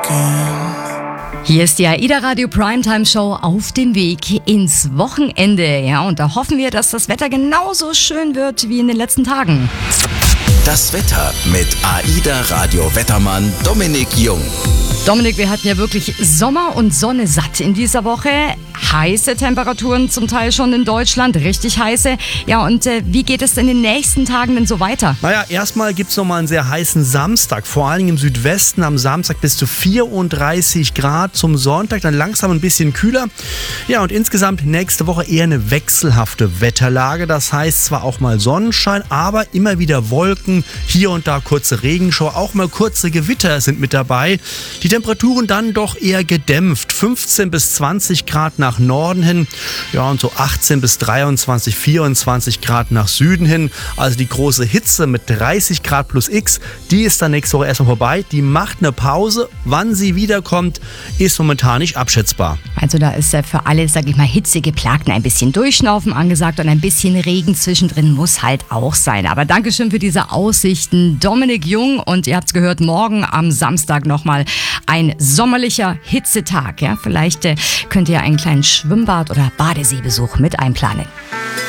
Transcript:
Hier ist die AIDA Radio Primetime Show auf dem Weg ins Wochenende. Ja, und da hoffen wir, dass das Wetter genauso schön wird wie in den letzten Tagen. Das Wetter mit AIDA Radio Wettermann Dominik Jung. Dominik, wir hatten ja wirklich Sommer und Sonne satt in dieser Woche. Heiße Temperaturen zum Teil schon in Deutschland, richtig heiße. Ja, und wie geht es in den nächsten Tagen denn so weiter? Naja, erstmal gibt es nochmal einen sehr heißen Samstag, vor allen Dingen im Südwesten am Samstag bis zu 34 Grad, zum Sonntag dann langsam ein bisschen kühler. Ja, und insgesamt nächste Woche eher eine wechselhafte Wetterlage, das heißt zwar auch mal Sonnenschein, aber immer wieder Wolken, hier und da kurze Regenschauer, auch mal kurze Gewitter sind mit dabei. Die Temperaturen dann doch eher gedämpft, 15 bis 20 Grad nach Norden hin, ja, und so 18 bis 23, 24 Grad nach Süden hin. Also die große Hitze mit 30 Grad plus X, die ist dann nächste Woche erstmal vorbei. Die macht eine Pause. Wann sie wiederkommt, ist momentan nicht abschätzbar. Also da ist ja für alle, sag ich mal, Hitzegeplagten ein bisschen Durchschnaufen angesagt und ein bisschen Regen zwischendrin muss halt auch sein. Aber Dankeschön für diese Aussichten, Dominik Jung. Und ihr habt es gehört, morgen am Samstag nochmal ein sommerlicher Hitzetag. Ja, vielleicht könnt ihr einen kleinen Schwimmbad- oder Badeseebesuch mit einplanen.